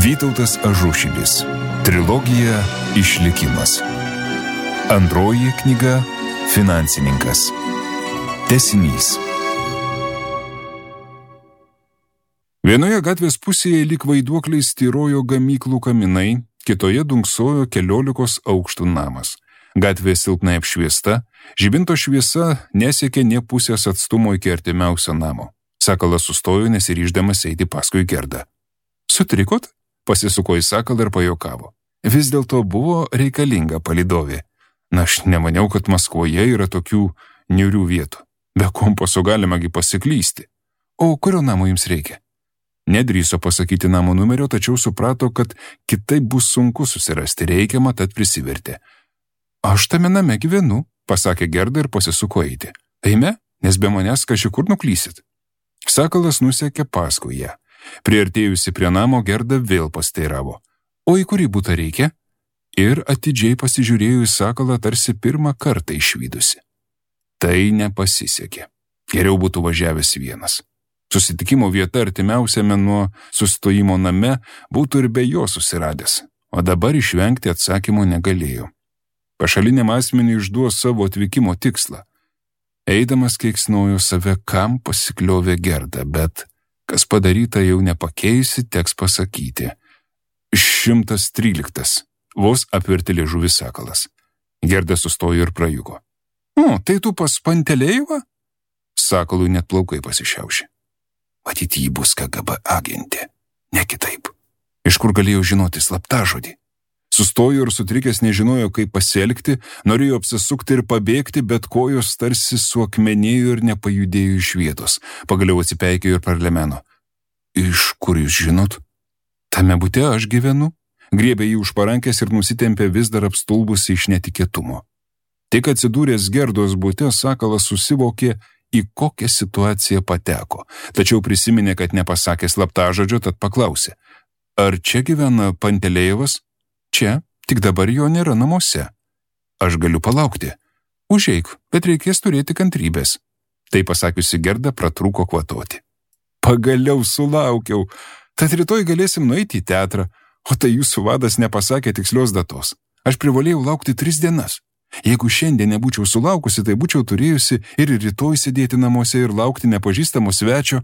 Vytautas Ažušilis. Trilogija Išlikimas. Antroji knyga Finansininkas. Tęsinys. Vienoje gatvės pusėje lyg vaiduokliais tyrojo gamyklų kaminai, kitoje dunksojo 14 aukštų namas. Gatvė silpnai apšviesta, žibinto šviesa nesiekė nė pusės atstumo iki artimiausio namo. Sakalas sustojo, nesiryždamas eiti paskui Gerdą. Sutrikot? Pasisuko į Sakalą ir pajuokavo. Vis dėlto buvo reikalinga palydovė. Na, aš nemaniau, kad Maskvoje yra tokių niūrių vietų. Be kompaso galimagi pasiklysti. O kurio namo jums reikia? Nedrįso pasakyti namo numerio, tačiau suprato, kad kitaip bus sunku susirasti reikiamą, tad prisivertė. Aš tame name gyvenu, pasakė Gerda ir pasisuko eiti. Eime, nes be manęs kažkur nuklysit. Sakalas nusekė paskui ją. Priartėjusi prie namo, Gerda vėl pasteiravo. O į kurį butą reikia? Ir atidžiai pasižiūrėjo į Sakalą, tarsi pirmą kartą išvydusi. Tai nepasisekė. Geriau būtų važiavęs vienas. Susitikimo vieta artimiausiame nuo sustojimo name būtų ir be jo susiradęs, o dabar išvengti atsakymo negalėjo. Pašaliniam asmeniui išduo savo atvykimo tikslą. Eidamas keiksnojo save, kam pasikliovė Gerda, bet kas padaryta jau nepakeisi, teks pasakyti. 113. Vos apvertė liežuvį Sakalas. Gerda sustojo ir prajugo. O, tai tu pas Pantelejevą? Sakalui net plaukai pasišiaušė. Matyt, jį bus KGB agentė. Ne kitaip. Iš kur galėjau žinoti slaptažodį? Sustojo ir sutrikęs nežinojo, kaip pasielgti, norėjo apsisukti ir pabėgti, bet kojos tarsi suakmenėjo ir nepajudėjo iš vietos. Pagaliau atsipeikėjo ir parlemeno. Iš kur jūs žinot? Tame bute aš gyvenu. Griebė jį už parankės ir nusitempė vis dar apstulbusi iš netikėtumo. Tik atsidūręs Gerdos bute, Sakalas susivokė, į kokią situaciją pateko, tačiau prisiminė, kad nepasakė slaptažodžio, tad paklausė. Ar čia gyvena Pantelejevas? Čia, tik dabar jo nėra namuose. Aš galiu palaukti. Užeik, bet reikės turėti kantrybės. Tai pasakiusi Gerda pratrūko kvatoti. Pagaliau sulaukiau. Tad rytoj galėsim nueiti į teatrą, o tai jūsų vadas nepasakė tikslios datos. Aš privalėjau laukti 3 dienas. Jeigu šiandien nebūčiau sulaukusi, tai būčiau turėjusi ir rytoj sėdėti namuose ir laukti nepažįstamo svečio.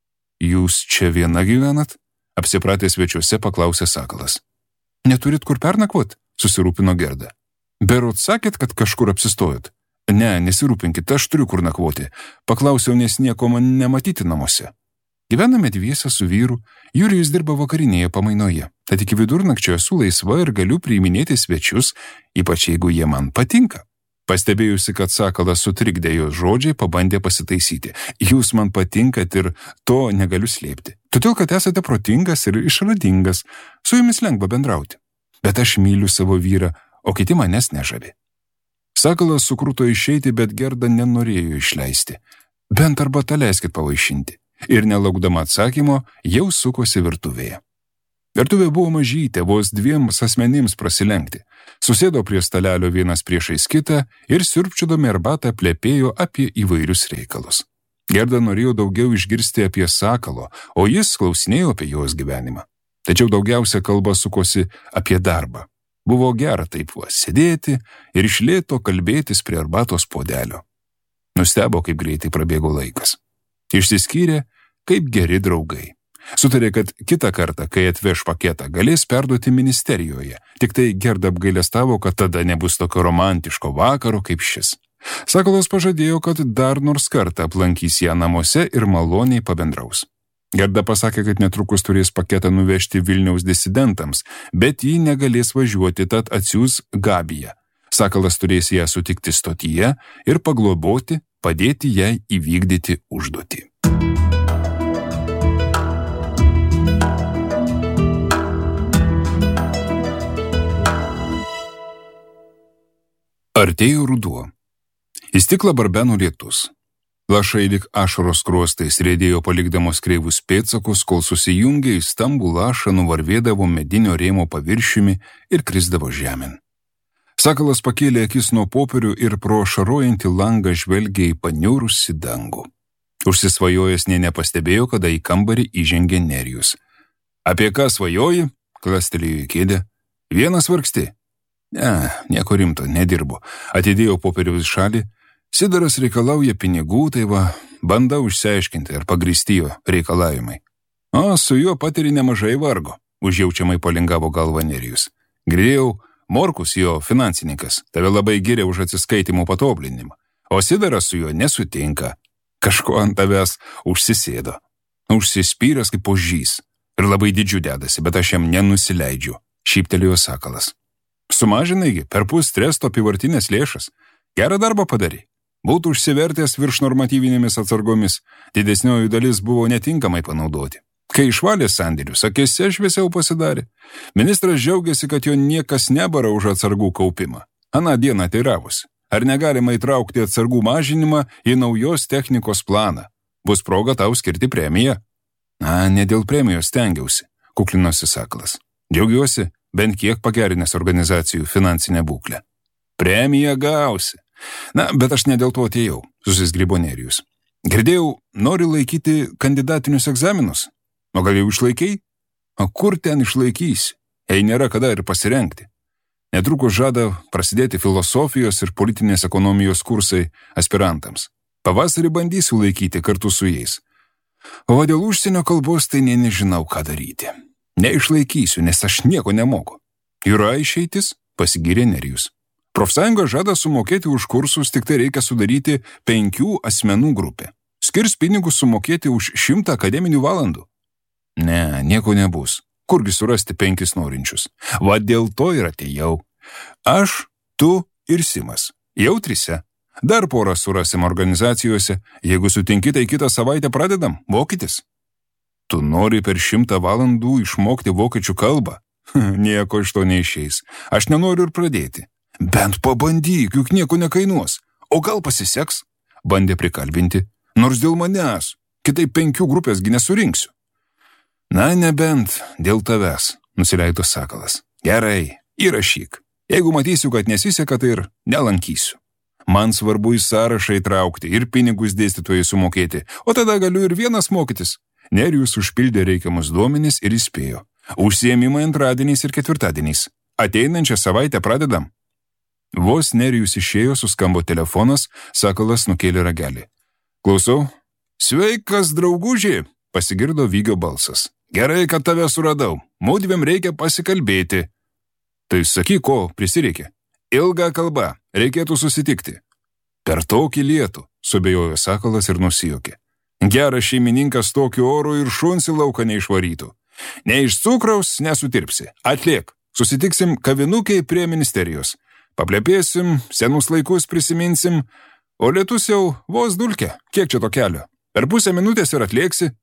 Jūs čia viena gyvenat? Apsipratę svečiuose paklausė Sakalas. Neturit kur pernakvot? Susirūpino Gerda. Berot sakėt, kad kažkur apsistojot? Ne, nesirūpinkit, aš turiu kur nakvoti. Paklausiau, nes nieko man nematyti namuose. Gyvename dviese su vyru, Jurijus dirba vakarinėje pamainoje, tad iki vidurnakčio esu laisva ir galiu priiminėti svečius, ypač jeigu jie man patinka. Pastebėjusi, kad Sakalas sutrikdė jos žodžiai, pabandė pasitaisyti. Jūs man patinkat ir to negaliu slėpti. Todėl, kad esate protingas ir išradingas, su jumis lengva bendrauti. Bet aš myliu savo vyrą, o kiti manęs nežavi. Sakalas sukruto išeiti, bet Gerda nenorėjo išleisti. Bent arbatą leiskit pavaišinti. Ir nelaukdama atsakymo, jau sukosi virtuvėje. Virtuvė buvo mažytė, vos 2 asmenims prasilenkti. Susėdo prie stalelio vienas priešais kitą ir siurbčiodami arbatą plepėjo apie įvairius reikalus. Gerda norėjo daugiau išgirsti apie Sakalo, o jis klausinėjo apie jos gyvenimą. Tačiau daugiausia kalba sukosi apie darbą. Buvo gera taip sėdėti ir iš lėto kalbėtis prie arbatos puodelio. Nustebo, kaip greitai prabėgo laikas. Išsiskyrė kaip geri draugai. Sutarė, kad kitą kartą, kai atveš paketą, galės perduoti ministerijoje. Tik tai Gerda apgailestavo, kad tada nebus tokio romantiško vakaro kaip šis. Sakalas pažadėjo, kad dar nors kartą aplankys ją namuose ir maloniai pabendraus. Gerda pasakė, kad netrukus turės paketą nuvežti Vilniaus disidentams, bet ji negalės važiuoti, tad atsiųs Gabiją. Sakalas turės ją sutikti stotyje ir pagloboti, padėti jai įvykdyti užduotį. Artėjo ruduo. Į stiklą barbeno lietus. Lašai lyg ašaros skruostais riedėjo palikdamos kreivus pėdsakus, kol susijungė į stambų lašą, nuvarvėdavo medinio rėmo paviršiumi ir krisdavo žemėn. Sakalas pakėlė akis nuo popierių ir pro šarojantį langą žvelgė į paniurusį dangų. Užsisvajojęs nė nepastebėjo, kada į kambarį įžengė Nerijus. Apie ką svajoji? klastelėjo į kėdę. Vienas vargsti. Ne, nieko rimto, nedirbu. Atidėjau popieriaus šalį. Sidaras reikalauja pinigų, tai va, bandau išsiaiškinti, ar pagrįsti jo reikalavimai. O su juo patiri nemažai vargo, užjaučiamai palingavo galvą Nerijus. Girdėjau, Morkus jo finansininkas, tave labai giria už atsiskaitimų patoblinimą, o Sidaras su juo nesutinka. Kažko ant tavęs užsisėdo. Užsispyręs kaip ožys. Ir labai didžiu dedasi, bet aš jam nenusileidžiu, šyptelėjo Sakalas. Sumažinaigi, perpus stresto apyvartinės lėšas. Gerą darbą padarei. Būtų užsivertęs virš normatyvinėmis atsargomis, didesnioji dalis buvo netinkamai panaudoti. Kai išvalė sandėlius, akėse šviesiau pasidarė. Ministras džiaugiasi, kad jo niekas nebara už atsargų kaupimą. Aną dieną teiravosi, ar negalima įtraukti atsargų mažinimą į naujos technikos planą. Bus proga tau skirti premiją. Na, ne dėl premijos stengiausi, kuklinosi Sakalas. Džiaugiuosi, bent kiek pagerinęs organizacijų finansinę būklę. Premiją gausi. Na, bet aš ne dėl to atėjau, susizgribo Nerijus. Girdėjau, nori laikyti kandidatinius egzaminus? O gal jau išlaikiai? O kur ten išlaikysi? Jei nėra kada ir pasirengti. Netrukus žada prasidėti filosofijos ir politinės ekonomijos kursai aspirantams. Pavasarį bandysiu laikyti kartu su jais. O dėl užsienio kalbos tai nežinau, ką daryti. Neišlaikysiu, nes aš nieko nemoku. Yra išeitis, pasigyrė Nerijus. Profsąjunga žada sumokėti už kursus, tik tai reikia sudaryti 5 asmenų grupę. Skirs pinigus sumokėti už 100 akademinių valandų. Ne, nieko nebus. Kurgi surasti 5 norinčius? Va dėl to ir atėjau. Aš, tu ir Simas. Jau 3. Dar porą surasim organizacijose. Jeigu sutinki, tai kitą savaitę pradedam mokytis. Tu nori per 100 valandų išmokti vokiečių kalbą? Nieko iš to neišeis. Aš nenoriu ir pradėti. Bent pabandyk, juk nieko nekainuos. O gal pasiseks? Bandė prikalbinti. Nors dėl manęs. Kitaip 5 grupėsgi nesurinksiu. Na, nebent dėl tavęs, nusileido Sakalas. Gerai, įrašyk. Jeigu matysiu, kad nesiseka, tai ir nelankysiu. Man svarbu į sąrašą įtraukti ir pinigus dėstytojai sumokėti, o tada galiu ir vienas mokytis. Nerijus užpildė reikiamus duomenis ir įspėjo. Užsiėmimai antradieniais ir ketvirtadieniais. Ateinančią savaitę pradedam. Vos Nerijus išėjo, suskambo telefonas, Sakalas nukėlė ragelį. Klausau. Sveikas, draugužiai, pasigirdo Vygio balsas. Gerai, kad tave suradau. Mudviem reikia pasikalbėti. Tai sakyk, ko prisireikė. Ilga kalba, reikėtų susitikti. Per tokį lietų, suabejojo Sakalas ir nusijuokė. Geras šeimininkas tokiu oru ir šuns į lauką neišvarytų. Ne iš cukraus nesutirpsi. Atliek, susitiksim kavinukėj prie ministerijos. Paplepėsim, senus laikus prisiminsim, o lietus jau vos dulkė. Kiek čia to kelio? Per pusę minutės ir atlėksi.